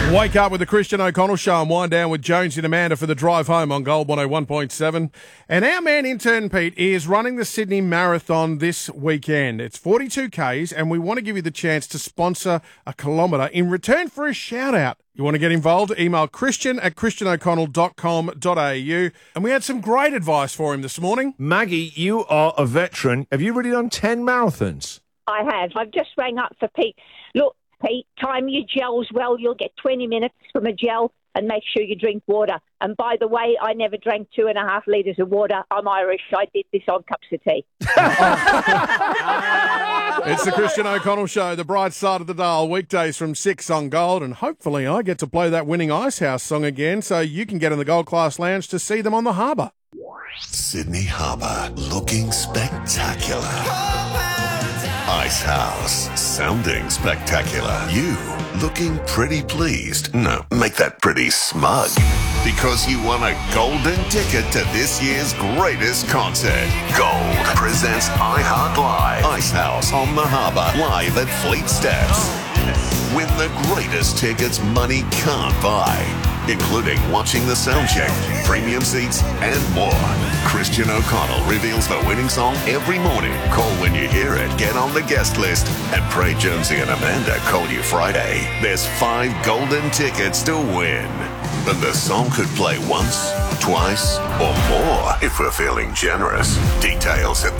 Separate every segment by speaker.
Speaker 1: Wake up with the Christian O'Connell Show and wind down with Jonesy and Amanda for the drive home on Gold 101.7. And our man intern Pete is running the Sydney Marathon this weekend. It's 42 Ks and we want to give you the chance to sponsor a kilometre in return for a shout out. You want to get involved? Email christian@christianoconnell.com.au. And we had some great advice for him this morning.
Speaker 2: Maggie, you are a veteran. Have you already done 10 marathons?
Speaker 3: I have. I've just rang up for Pete. Look, Pete, time your gels well. You'll get 20 minutes from a gel and make sure you drink water. And by the way, I never drank 2.5 litres of water. I'm Irish. I did this on cups of tea.
Speaker 1: It's the Christian O'Connell Show, the bright side of the dial, weekdays from 6 on Gold. And hopefully I get to play that winning Icehouse song again so you can get in the Gold Class Lounge to see them on the harbour.
Speaker 4: Sydney Harbour, looking spectacular. Icehouse, sounding spectacular. You, looking pretty pleased. No, make that pretty smug. Because you won a golden ticket to this year's greatest concert. Gold presents iHeart Live. Icehouse on the Harbour, live at Fleet Steps. Win the greatest tickets money can't buy, including watching the sound check, premium seats, and more. Christian O'Connell reveals the winning song every morning. Call when you hear it, get on the guest list, and pray Jonesy and Amanda call you Friday. There's 5 golden tickets to win. And the song could play once, twice, or more if we're feeling generous. Details at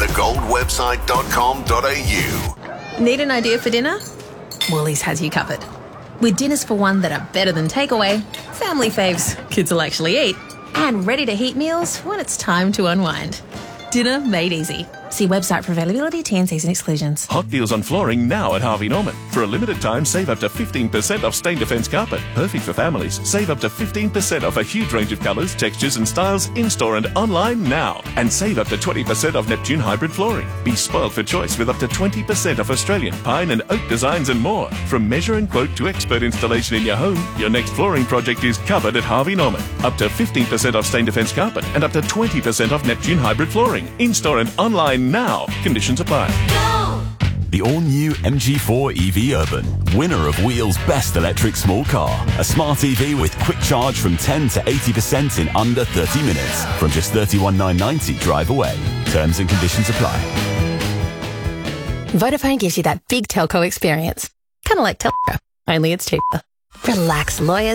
Speaker 4: thegoldwebsite.com.au.
Speaker 5: Need an idea for dinner? Woolies has you covered. With dinners for one that are better than takeaway, family faves kids will actually eat, and ready-to-heat meals when it's time to unwind. Dinner made easy. See website for availability, T&Cs and exclusions.
Speaker 6: Hot deals on flooring now at Harvey Norman. For a limited time, save up to 15% off Stain Defence carpet. Perfect for families. Save up to 15% off a huge range of colours, textures and styles in-store and online now. And save up to 20% off Neptune hybrid flooring. Be spoiled for choice with up to 20% off Australian pine and oak designs and more. From measure and quote to expert installation in your home, your next flooring project is covered at Harvey Norman. Up to 15% off Stain Defence carpet and up to 20% off Neptune hybrid flooring. In-store and online now. Conditions apply.
Speaker 7: The all-new MG4 EV Urban, winner of Wheel's Best Electric Small Car. A smart EV with quick charge from 10 to 80% in under 30 minutes. From just $31,990 drive away. Terms and conditions apply.
Speaker 5: Vodafone gives you that big telco experience. Kind of like Telco, only it's cheaper. Relax, lawyers.